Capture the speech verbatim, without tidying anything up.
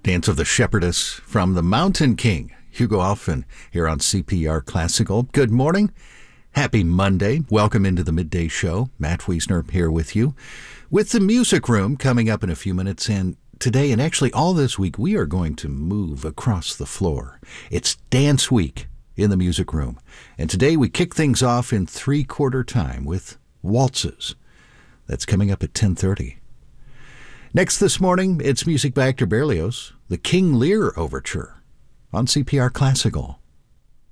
Dance of the Shepherdess from the Mountain King, Hugo Alfvén, here on C P R Classical. Good morning. Happy Monday. Welcome into the midday show. Matt Wiesner here with you. With the Music Room coming up in a few minutes, and today and actually all this week, we are going to move across the floor. It's Dance Week in the Music Room. And today we kick things off in three-quarter time with waltzes. That's coming up at ten thirty. Next this morning, it's music by Hector Berlioz, the King Lear Overture on C P R Classical.